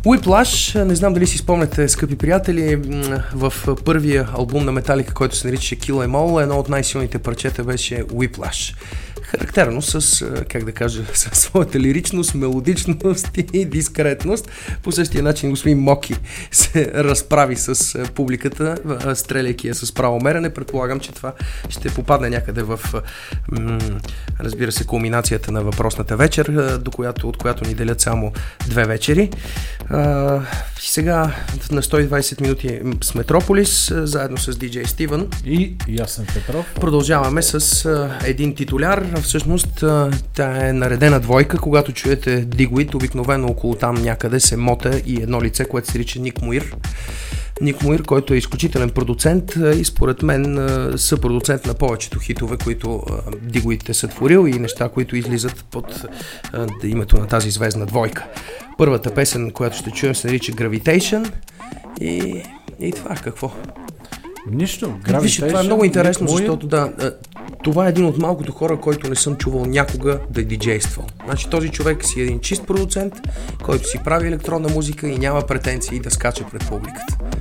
Whiplash, не знам дали си спомняте, скъпи приятели, в първия албум на Металика, който се наричаше Kill Em All, едно от най-силните парчета беше Whiplash. Характерно с, как да кажа, със своята лиричност, мелодичност и дискретност. По същия начин господин Моки се разправи с публиката, стреляйки я с правомерене. Предполагам, че това ще попадне някъде в, разбира се, кулминацията на въпросната вечер, от която ни делят само 2 вечери. Сега на 120 минути с Метрополис, заедно с DJ Стивън и Ясен Петров. Продължаваме с един титуляр. Всъщност тя е наредена двойка. Когато чуете Digweed, обикновено около там някъде се мота и едно лице, което се нарича Ник Муир. Ник Муир, който е изключителен продуцент и според мен съпродуцент на повечето хитове, които Digweed е сътворил и неща, които излизат под името на тази звездна двойка. Първата песен, която ще чуем, се нарича Gravitation и това какво? Нищо. Виж, това е много интересно, защото това е един от малкото хора, който не съм чувал някога да е диджействал. Значи този човек си е един чист продуцент, който си прави електронна музика и няма претенции да скача пред публиката.